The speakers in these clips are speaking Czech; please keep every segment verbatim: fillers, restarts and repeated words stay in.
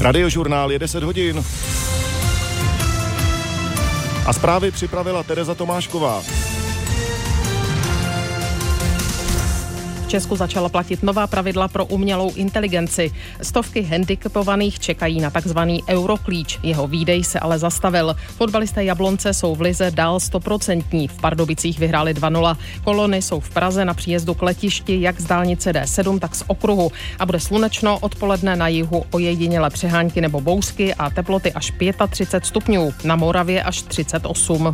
Radiožurnál je deset hodin. A zprávy připravila Tereza Tomášková. V Česku začala platit nová pravidla pro umělou inteligenci. Stovky handicapovaných čekají na takzvaný euroklíč. Jeho výdej se ale zastavil. Fotbalisté Jablonce jsou v lize dál stoprocentní. V Pardubicích vyhráli dva nula. Kolony jsou v Praze na příjezdu k letišti jak z dálnice D sedm, tak z okruhu. A bude slunečno, odpoledne na jihu ojedinělé přehánky nebo bousky a teploty až třicet pět stupňů. Na Moravě až třicet osm.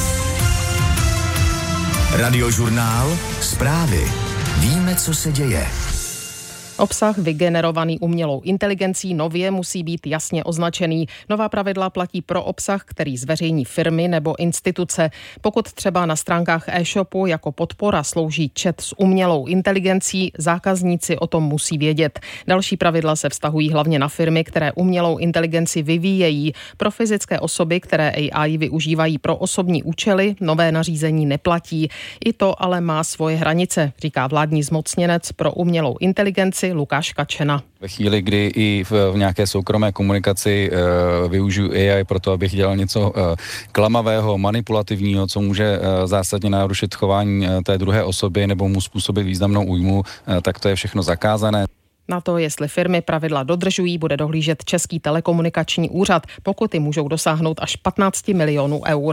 Radiožurnál, zprávy. Víme, co se děje. Obsah vygenerovaný umělou inteligencí nově musí být jasně označený. Nová pravidla platí pro obsah, který zveřejní firmy nebo instituce. Pokud třeba na stránkách e-shopu jako podpora slouží chat s umělou inteligencí, zákazníci o tom musí vědět. Další pravidla se vztahují hlavně na firmy, které umělou inteligenci vyvíjejí. Pro fyzické osoby, které A I využívají pro osobní účely, nové nařízení neplatí. I to ale má svoje hranice, říká vládní zmocněnec pro umělou inteligenci Lukáš Kačena. Ve chvíli, kdy i v, v nějaké soukromé komunikaci e, využiju A I pro to, abych dělal něco e, klamavého, manipulativního, co může e, zásadně narušit chování e, té druhé osoby nebo mu způsobit významnou újmu, e, tak to je všechno zakázané. Na to, jestli firmy pravidla dodržují, bude dohlížet Český telekomunikační úřad. Pokuty můžou dosáhnout až patnáct milionů eur.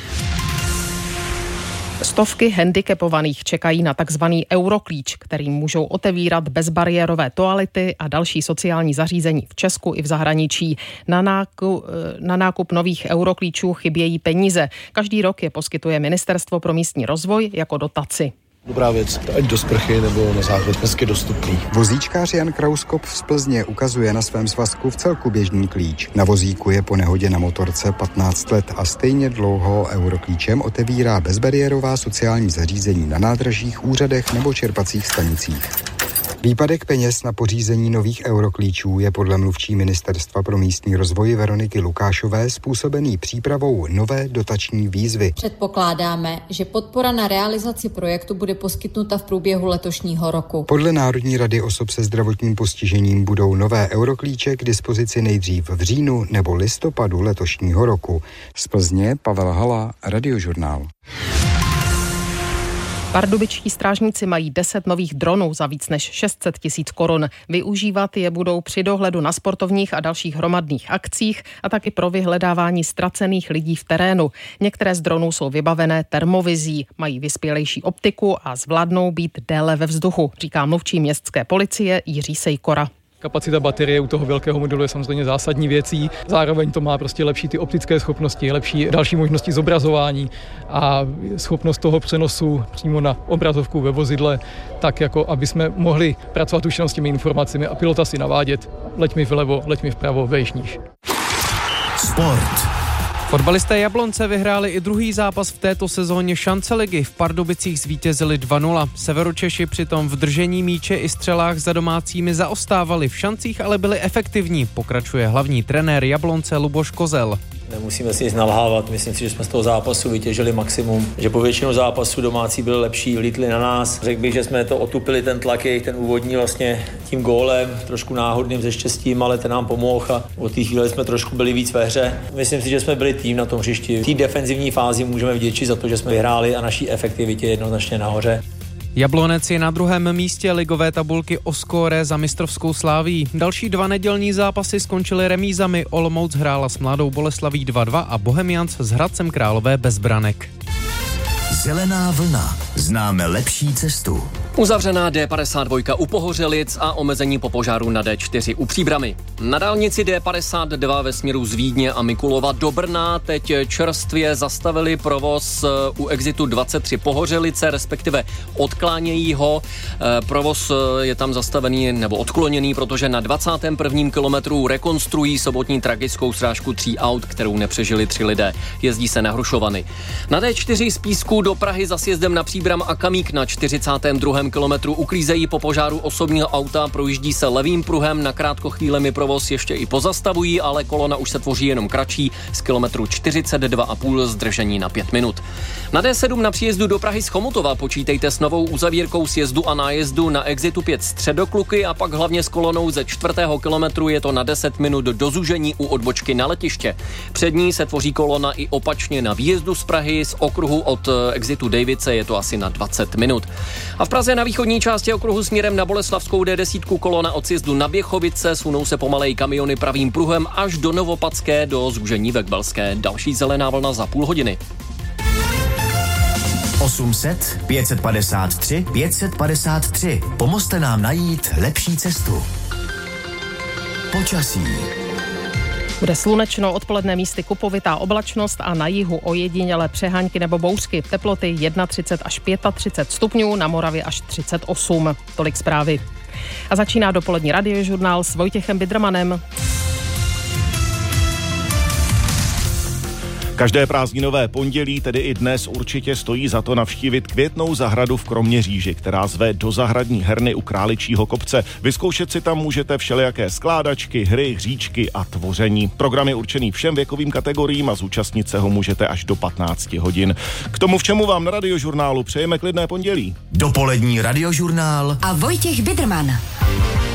Stovky handicapovaných čekají na takzvaný euroklíč, kterým můžou otevírat bezbariérové toalety a další sociální zařízení v Česku i v zahraničí. Na nákup, na nákup nových euroklíčů chybějí peníze. Každý rok je poskytuje Ministerstvo pro místní rozvoj jako dotaci. Dobrá věc, ať do sprchy nebo na záchod, dnesky dostupný. Vozíčkář Jan Krauskop z Plzně ukazuje na svém svazku vcelku běžný klíč. Na vozíku je po nehodě na motorce patnáct let a stejně dlouho euroklíčem otevírá bezbariérová sociální zařízení na nádražích, úřadech nebo čerpacích stanicích. Výpadek peněz na pořízení nových euroklíčů je podle mluvčí Ministerstva pro místní rozvoj Veroniky Lukášové způsobený přípravou nové dotační výzvy. Předpokládáme, že podpora na realizaci projektu bude poskytnuta v průběhu letošního roku. Podle Národní rady osob se zdravotním postižením budou nové euroklíče k dispozici nejdřív v říjnu nebo listopadu letošního roku. Z Plzně Pavel Hala, Radiožurnál. Pardubičtí strážníci mají deset nových dronů za víc než šest set tisíc korun. Využívat je budou při dohledu na sportovních a dalších hromadných akcích a taky pro vyhledávání ztracených lidí v terénu. Některé z dronů jsou vybavené termovizí, mají vyspělejší optiku a zvládnou být déle ve vzduchu, říká mluvčí městské policie Jiří Sejkora. Kapacita baterie u toho velkého modulu je samozřejmě zásadní věcí. Zároveň to má prostě lepší ty optické schopnosti, lepší další možnosti zobrazování a schopnost toho přenosu přímo na obrazovku ve vozidle, tak jako aby jsme mohli pracovat už s těmi informacemi a pilota si navádět, leď mi vlevo, leď mi vpravo, vejš níž. Sport. Fotbalisté Jablonce vyhráli i druhý zápas v této sezóně šance ligy. V Pardubicích zvítězili dva nula. Severočeši přitom v držení míče i střelách za domácími zaostávali. V šancích ale byli efektivní, pokračuje hlavní trenér Jablonce Luboš Kozel. Nemusíme si nic nalhávat, myslím si, že jsme z toho zápasu vytěžili maximum, že po většinu zápasu domácí byli lepší, lítli na nás. Řekl bych, že jsme to otupili, ten tlak jejich, ten úvodní vlastně tím gólem, trošku náhodným ze štěstím, ale ten nám pomohl a od té chvíle jsme trošku byli víc ve hře. Myslím si, že jsme byli tým na tom hřišti. V té defenzivní fázi můžeme vděčit za to, že jsme vyhráli a naší efektivitě jednoznačně nahoře. Jablonec je na druhém místě ligové tabulky o skóre za mistrovskou Slávií. Další dva nedělní zápasy skončily remízami. Olomouc hrála s Mladou Boleslaví dva dva a Bohemians s Hradcem Králové bez branek. Zelená vlna. Známe lepší cestu. Uzavřená D padesát dva u Pohořelic a omezení po požáru na D čtyři u Příbrami. Na dálnici D padesát dva ve směru z Vídně a Mikulova do Brna teď čerstvě zastavili provoz u exitu dvacet tři Pohořelice, respektive odklánějí ho. Provoz je tam zastavený nebo odkloněný, protože na dvacátém prvním kilometru rekonstruují sobotní tragickou srážku tří aut, kterou nepřežili tři lidé. Jezdí se na Hrušovany. Na D čtyři z Písku do Prahy za sjezdem na Příbram a Kamík na čtyřicátém druhém druhém kilometru uklízejí po požáru osobního auta, projíždí se levým pruhem, na krátko chvílemi provoz ještě i pozastavují, ale kolona už se tvoří jenom kratší, z kilometru čtyřicet dva a půl zdržení na pět minut. Na D sedm na příjezdu do Prahy z Chomutova počítejte s novou uzavírkou sjezdu a nájezdu na exitu pět Středokluky a pak hlavně s kolonou ze čtvrtého kilometru, je to na deset minut do zúžení u odbočky na letiště. Před ní se tvoří kolona i opačně na výjezdu z Prahy, z okruhu od exitu Davice je to asi na dvacet minut. A v Praze na východní části okruhu směrem na Boleslavskou D deset kolona od sjezdu na Běchovice, sunou se pomalej kamiony pravým pruhem až do Novopadské do zúžení ve Kbelské. Další zelená vlna za půl hodiny. osm set, pět set padesát tři, pět set padesát tři. Pomozte nám najít lepší cestu. Počasí. Bude slunečno, odpoledne místy kupovitá oblačnost a na jihu ojedinělé přeháňky nebo bouřky. Teploty třicet jedna až třicet pět stupňů, na Moravě až třicet osm. Tolik zprávy. A začíná dopolední radiožurnál s Vojtěchem Bidrmanem. Každé prázdninové pondělí, tedy i dnes, určitě stojí za to navštívit Květnou zahradu v Kroměříži, která zve do zahradní herny u Králičího kopce. Vyzkoušet si tam můžete všelijaké skládačky, hry, hříčky a tvoření. Program je určený všem věkovým kategoriím a zúčastnit se ho můžete až do patnáct hodin. K tomu, v čemu vám na radiožurnálu přejeme klidné pondělí. Dopolední radiožurnál a Vojtěch Bidrman.